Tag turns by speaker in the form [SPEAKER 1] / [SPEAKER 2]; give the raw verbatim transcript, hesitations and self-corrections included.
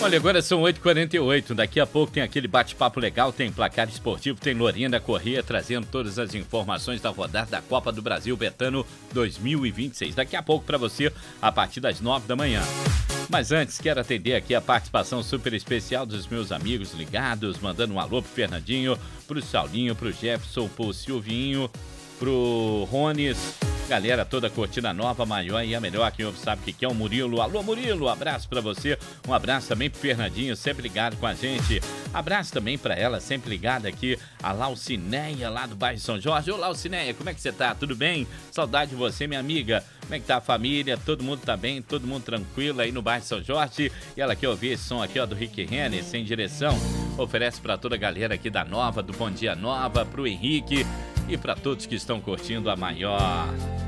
[SPEAKER 1] Olha, agora são oito e quarenta e oito, daqui a pouco tem aquele bate-papo legal, tem placar esportivo, tem Lorena Corrêa trazendo todas as informações da rodada da Copa do Brasil Betano dois mil e vinte e seis. Daqui a pouco para você, a partir das nove da manhã. Mas antes, quero atender aqui a participação super especial dos meus amigos ligados, mandando um alô pro Fernandinho, pro Saulinho, pro Jefferson, pro Silvinho, pro Rones, galera toda curtindo a nova, maior e a melhor, quem ouve sabe que é o Murilo. Alô, Murilo, abraço pra você, um abraço também pro Fernandinho, sempre ligado com a gente. Abraço também pra ela, sempre ligada aqui, a Laucineia, lá do bairro São Jorge. Ô, Laucineia, como é que você tá? Tudo bem? Saudade de você, minha amiga. Como é que tá a família? Todo mundo tá bem? Todo mundo tranquilo aí no bairro São Jorge? E ela quer ouvir esse som aqui, ó, do Rick Renner, Sem Direção. Oferece pra toda a galera aqui da Nova, do Bom Dia Nova, pro Henrique e pra todos que estão curtindo a maior.